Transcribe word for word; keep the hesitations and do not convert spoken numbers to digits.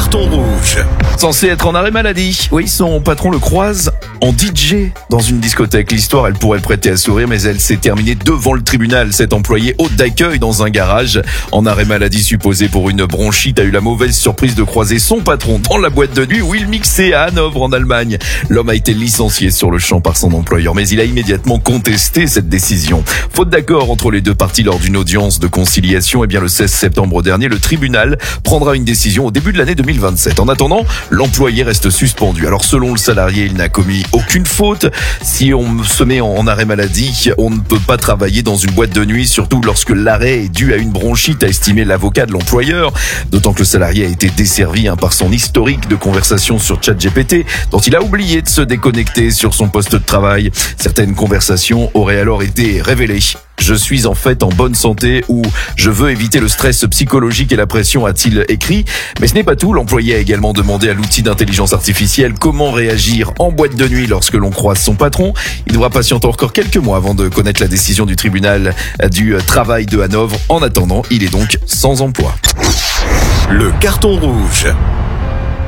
carton rouge. Censé être en arrêt maladie. Oui, son patron le croise en D J dans une discothèque. L'histoire, elle pourrait prêter à sourire, mais elle s'est terminée devant le tribunal. Cet employé hôte d'accueil dans un garage, en arrêt maladie supposé pour une bronchite, a eu la mauvaise surprise de croiser son patron dans la boîte de nuit où il mixait à Hanovre en Allemagne. L'homme a été licencié sur le champ par son employeur, mais il a immédiatement contesté cette décision. Faute d'accord entre les deux parties lors d'une audience de conciliation, et bien le seize septembre dernier, le tribunal prendra une décision au début de l'année deux mille vingt-sept. En attendant, l'employé reste suspendu. Alors selon le salarié, il n'a commis aucune faute. Si on se met en arrêt maladie, on ne peut pas travailler dans une boîte de nuit, surtout lorsque l'arrêt est dû à une bronchite, a estimé l'avocat de l'employeur. D'autant que le salarié a été desservi hein, par son historique de conversation sur ChatGPT, dont il a oublié de se déconnecter sur son poste de travail. Certaines conversations auraient alors été révélées. Je suis en fait en bonne santé ou je veux éviter le stress psychologique et la pression, a-t-il écrit. Mais ce n'est pas tout. L'employé a également demandé à l'outil d'intelligence artificielle comment réagir en boîte de nuit lorsque l'on croise son patron. Il devra patienter encore quelques mois avant de connaître la décision du tribunal du travail de Hanovre. En attendant, il est donc sans emploi. Le carton rouge.